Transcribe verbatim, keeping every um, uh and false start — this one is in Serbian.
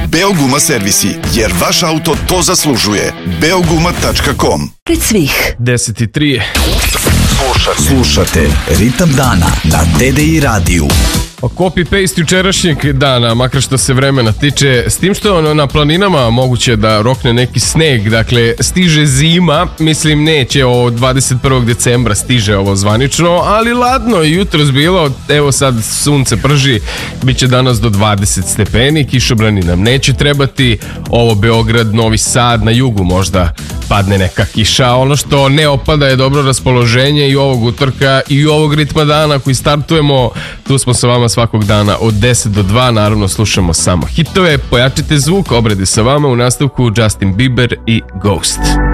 Beoguma servisi, jer vaš auto to zaslužuje. beoguma tačka com. Pred svih deset i tri. Slušate, slušate Ritam dana na D D I radiju. Copy-paste jučerašnjeg dana, makar što se vremena tiče, s tim što ono, na planinama moguće da rokne neki sneg, dakle stiže zima, mislim neće od dvadeset prvog decembra stiže ovo zvanično, ali ladno je jutros bilo, evo sad sunce prži, bit će danas do dvadeset stepeni, kišobrani nam neće trebati, ovo Beograd, Novi Sad, na jugu možda padne neka kiša, ono što ne opada je dobro raspoloženje i ovog utorka i ovog ritma dana koji startujemo, tu smo sa vama svakog dana od deset do dva, naravno slušamo samo hitove, pojačite zvuk, obrede sa vama, u nastavku Justin Bieber i Ghost.